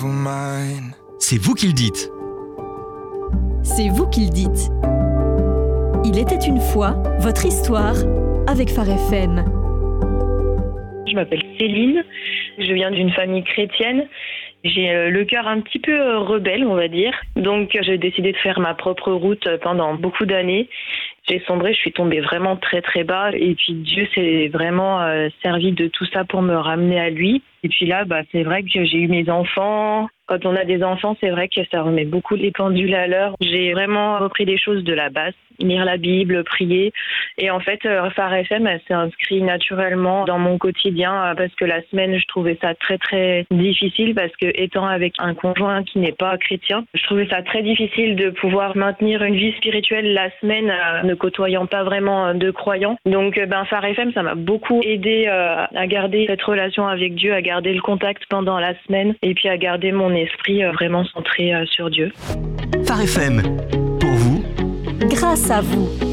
over mine. C'est vous qui le dites. C'est vous qui le dites. Il était une fois votre histoire avec Phare FM. Je m'appelle Céline, je viens d'une famille chrétienne. J'ai le cœur un petit peu rebelle, on va dire. Donc j'ai décidé de faire ma propre route pendant beaucoup d'années. J'ai sombré, je suis tombée vraiment très très bas. Et puis Dieu s'est vraiment servi de tout ça pour me ramener à lui. Et puis là, c'est vrai que j'ai eu mes enfants. Quand on a des enfants, c'est vrai que ça remet beaucoup les pendules à l'heure. J'ai vraiment repris des choses de la base, lire la Bible, prier. Et en fait, Phare FM, elle s'est inscrite naturellement dans mon quotidien parce que la semaine, je trouvais ça très très difficile parce que étant avec un conjoint qui n'est pas chrétien, je trouvais ça très difficile de pouvoir maintenir une vie spirituelle la semaine ne côtoyant pas vraiment de croyants. Donc Phare FM, ça m'a beaucoup aidé à garder cette relation avec Dieu, à garder le contact pendant la semaine et puis à garder mon esprit vraiment centré sur Dieu. Phare FM, pour vous, grâce à vous.